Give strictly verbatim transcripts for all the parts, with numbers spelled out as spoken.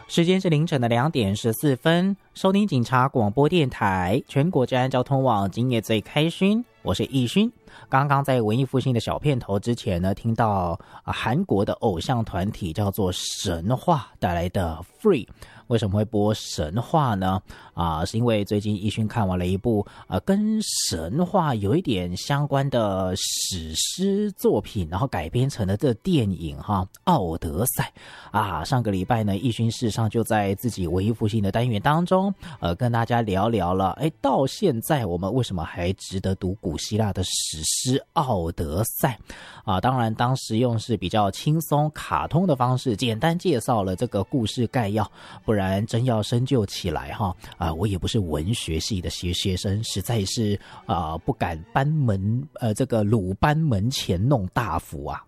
时间是凌晨的两点十四分，收听警察广播电台全国治安交通网，今夜最开心，我是易勋。刚刚在文艺复兴的小片头之前呢，听到、啊、韩国的偶像团体叫做神话带来的 Free。为什么会播神话呢？啊，是因为最近易勋看完了一部呃跟神话有一点相关的史诗作品，然后改编成了这电影哈，《奥德赛》啊。上个礼拜呢，易勋事实上就在自己文艺复兴的单元当中，呃，跟大家聊聊了，哎，到现在我们为什么还值得读古希腊的史诗《奥德赛》啊？当然，当时用是比较轻松卡通的方式，简单介绍了这个故事概要，不然。不然真要深究起来哈啊、呃，我也不是文学系的学学生，实在是啊、呃、不敢班门呃这个鲁班门前弄大斧啊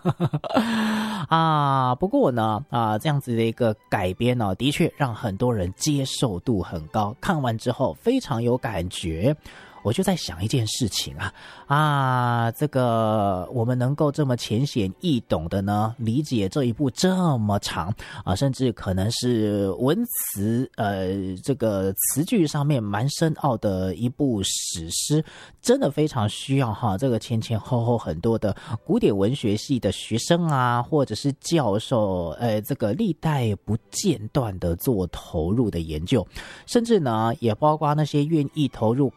啊！不过呢啊这样子的一个改编呢、哦，的确让很多人接受度很高，看完之后非常有感觉。我就在想一件事情啊啊，这个我们能够这么浅显易懂的呢理解这一部这么长啊，甚至可能是文词呃这个词句上面蛮深奥的一部史诗，真的非常需要哈这个前前后后很多的古典文学系的学生啊，或者是教授，呃这个历代不间断的做投入的研究，甚至呢也包括那些愿意投入